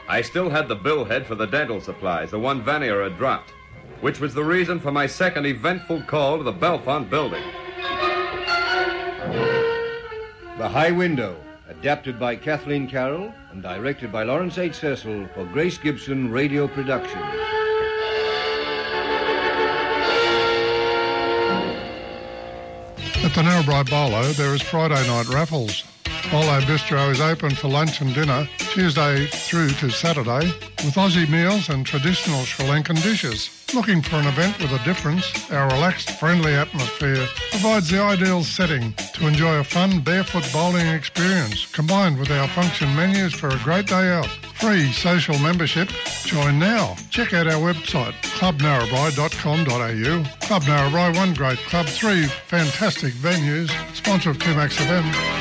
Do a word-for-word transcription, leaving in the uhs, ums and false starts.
I still had the billhead for the dental supplies, the one Vanier had dropped, which was the reason for my second eventful call to the Belfont building. The High Window, adapted by Kathleen Carroll and directed by Lawrence H. Cecil for Grace Gibson Radio Production. At the Narrabri Bolo, there is Friday night raffles. Bolo Bistro is open for lunch and dinner Tuesday through to Saturday with Aussie meals and traditional Sri Lankan dishes. Looking for an event with a difference? Our relaxed, friendly atmosphere provides the ideal setting to enjoy a fun barefoot bowling experience combined with our function menus for a great day out. Free social membership. Join now. Check out our website, club narrabri dot com dot a u. Club Narrabri, one great club, three fantastic venues. Sponsor of two Max F M.